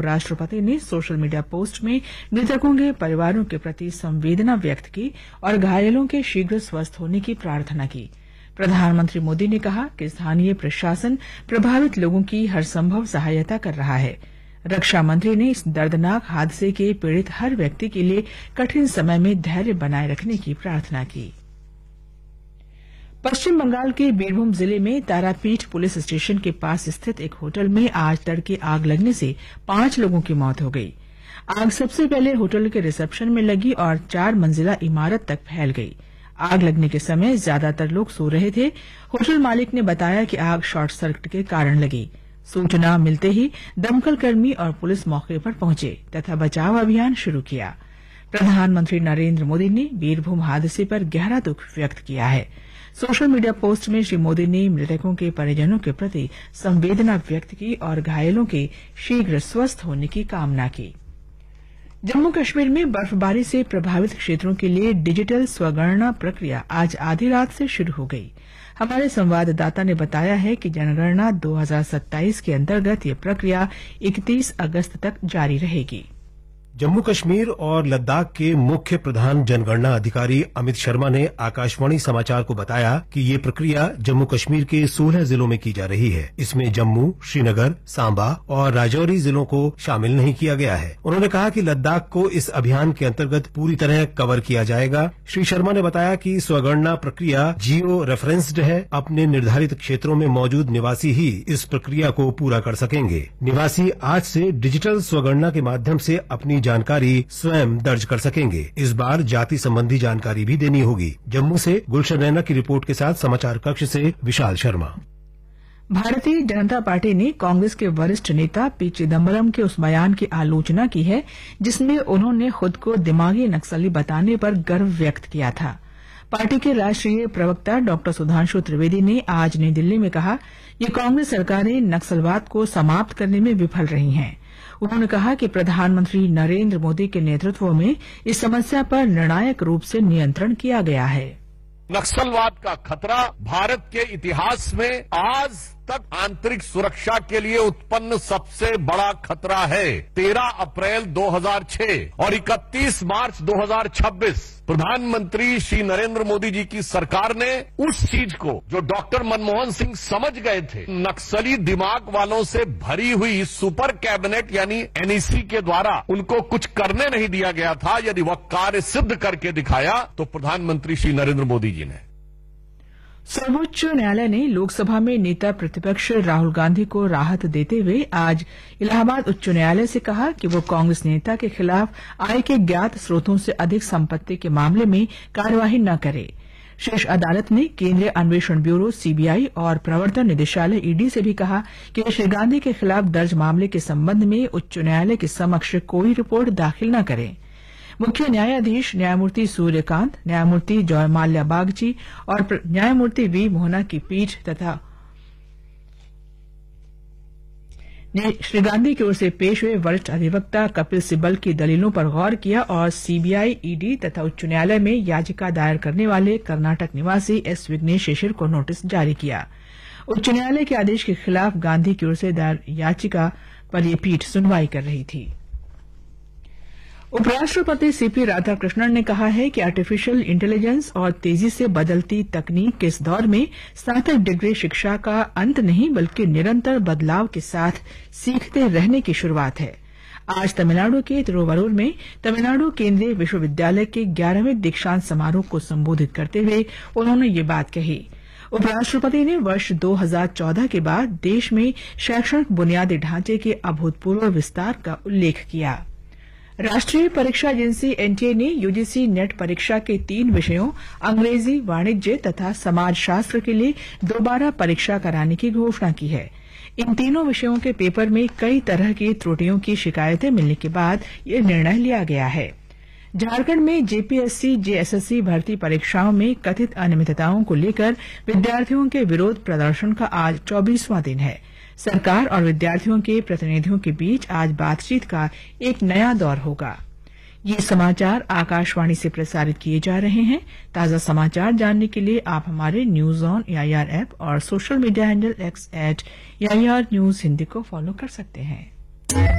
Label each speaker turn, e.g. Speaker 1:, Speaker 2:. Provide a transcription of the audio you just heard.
Speaker 1: उपराष्ट्रपति ने social media post में मृतकों के परिवारों के प्रति संवेदना व्यक्त की और घायलों के शीघ्र स्वस्थ होने की प्रार्थना की। प्रधानमंत्री मोदी ने कहा कि स्थानीय प्रशासन प्रभावित लोगों की हर संभव सहायता कर रहा है। रक्षा मंत्री ने इस दर्दनाक हादसे के पीड़ित हर व्यक्ति के लिए कठिन समय में धैर्य बनाए रखने की प्रार्थना की। पश्चिम बंगाल के बीरभूम जिले में तारापीठ पुलिस स्टेशन के पास स्थित एक होटल में आज तड़के आग लगने से 5 लोगों की मौत हो गई। आग सबसे पहले होटल के रिसेप्शन में लगी और 4 मंजिला इमारत तक फैल गई। आग लगने के समय ज्यादातर लोग सो रहे थे। होटल मालिक ने बताया कि आग शॉर्ट सर्किट के कारण लगी। सूचना मिलते ही दमकल कर्मी और पुलिस मौके पर पहुंचे तथा बचाव अभियान शुरू किया। प्रधानमंत्री नरेंद्र मोदी ने बीरभूम हादसे पर गहरा दुख व्यक्त किया है। सोशल मीडिया पोस्ट में श्री मोदी ने मृतकों के परिजनों के प्रति संवेदना व्यक्त की और घायलों के शीघ्र स्वस्थ होने की कामना की। जम्मू कश्मीर में बर्फबारी से प्रभावित क्षेत्रों के लिए डिजिटल स्वगणना प्रक्रिया आज आधी रात से शुरू हो गई। हमारे संवाददाता ने बताया है कि जनगणना 2027 के अंतर्गत ये प्रक्रिया 31 अगस्त तक जारी रहेगी।
Speaker 2: जम्मू कश्मीर और लद्दाख के मुख्य प्रधान जनगणना अधिकारी अमित शर्मा ने आकाशवाणी समाचार को बताया कि ये प्रक्रिया जम्मू कश्मीर के 16 जिलों में की जा रही है। इसमें जम्मू, श्रीनगर, सांबा और राजौरी जिलों को शामिल नहीं किया गया है। उन्होंने कहा कि लद्दाख को इस अभियान के अंतर्गत पूरी तरह कवर किया जाएगा। श्री शर्मा ने बताया कि स्वगणना प्रक्रिया जियो रेफरेंस्ड है। अपने निर्धारित क्षेत्रों में मौजूद निवासी ही इस प्रक्रिया को पूरा कर सकेंगे। निवासी आज से डिजिटल स्वगणना के माध्यम से अपनी जानकारी स्वयं दर्ज कर सकेंगे। इस बार जाति संबंधी जानकारी भी देनी होगी। जम्मू से गुलशन रैना की रिपोर्ट के साथ समाचार कक्ष से विशाल शर्मा।
Speaker 1: भारतीय जनता पार्टी ने कांग्रेस के वरिष्ठ नेता पी चिदम्बरम के उस बयान की आलोचना की है जिसमें उन्होंने खुद को दिमागी नक्सली बताने पर गर्व व्यक्त किया था। पार्टी के राष्ट्रीय प्रवक्ता डॉ सुधांशु त्रिवेदी ने आज नई दिल्ली में कहा कि कांग्रेस सरकारें नक्सलवाद को समाप्त करने में विफल रही हैं। उन्होंने कहा कि प्रधानमंत्री नरेंद्र मोदी के नेतृत्व में इस समस्या पर निर्णायक रूप से नियंत्रण किया गया है।
Speaker 3: नक्सलवाद का खतरा भारत के इतिहास में आज तक आंतरिक सुरक्षा के लिए उत्पन्न सबसे बड़ा खतरा है। 13 अप्रैल 2006 और 31 मार्च 2026 प्रधानमंत्री श्री नरेंद्र मोदी जी की सरकार ने उस चीज को जो डॉक्टर मनमोहन सिंह समझ गए थे, नक्सली दिमाग वालों से भरी हुई सुपर कैबिनेट यानी एनईसी के द्वारा उनको कुछ करने नहीं दिया गया था, यदि वह कार्य सिद्ध करके दिखाया तो प्रधानमंत्री श्री नरेंद्र मोदी जी ने।
Speaker 1: सर्वोच्च न्यायालय ने लोकसभा में नेता प्रतिपक्ष राहुल गांधी को राहत देते हुए आज इलाहाबाद उच्च न्यायालय से कहा कि वो कांग्रेस नेता के खिलाफ आय के ज्ञात स्रोतों से अधिक संपत्ति के मामले में कार्यवाही न करे। शीर्ष अदालत ने केंद्रीय अन्वेषण ब्यूरो सीबीआई और प्रवर्तन निदेशालय ईडी से भी कहा कि श्री गांधी के खिलाफ दर्ज मामले के संबंध में उच्च न्यायालय के समक्ष कोई रिपोर्ट दाखिल न करें। मुख्य न्यायाधीश न्यायमूर्ति सूर्यकांत, न्यायमूर्ति जयमाल्या बागची और न्यायमूर्ति वी मोहना की पीठ तथा श्री गांधी की ओर से पेश हुए वरिष्ठ अधिवक्ता कपिल सिब्बल की दलीलों पर गौर किया और सीबीआई, ईडी तथा उच्च न्यायालय में याचिका दायर करने वाले कर्नाटक निवासी एस विघ्नेश शिशिर को नोटिस जारी किया। उच्च न्यायालय के आदेश के खिलाफ गांधी की ओर से दायर याचिका पर यह पीठ सुनवाई कर रही थी। उपराष्ट्रपति सीपी राधाकृष्णन ने कहा है कि आर्टिफिशियल इंटेलिजेंस और तेजी से बदलती तकनीक के इस दौर में स्नातक डिग्री शिक्षा का अंत नहीं बल्कि निरंतर बदलाव के साथ सीखते रहने की शुरूआत है। आज तमिलनाडु के तिरुवरूर में तमिलनाडु केंद्रीय विश्वविद्यालय के 11वें दीक्षांत समारोह को संबोधित करते हुए उन्होंने ये बात कही। उपराष्ट्रपति ने वर्ष 2014 के बाद देश में शैक्षणिक बुनियादी ढांचे के अभूतपूर्व विस्तार का उल्लेख किया। राष्ट्रीय परीक्षा एजेंसी एनटीए ने यूजीसी नेट परीक्षा के 3 विषयों अंग्रेजी, वाणिज्य तथा समाजशास्त्र के लिए दोबारा परीक्षा कराने की घोषणा की है। इन तीनों विषयों के पेपर में कई तरह की त्रुटियों की शिकायतें मिलने के बाद यह निर्णय लिया गया है। झारखंड में जेपीएससी, जेएसएससी भर्ती परीक्षाओं में कथित अनियमितताओं को लेकर विद्यार्थियों के विरोध प्रदर्शन का आज 24वां दिन है। सरकार और विद्यार्थियों के प्रतिनिधियों के बीच आज बातचीत का एक नया दौर होगा। ये समाचार आकाशवाणी से प्रसारित किए जा रहे हैं। ताजा समाचार जानने के लिए आप हमारे न्यूज ऑन एआईआर ऐप और social media handle X @AIR News Hindi को फॉलो कर सकते हैं।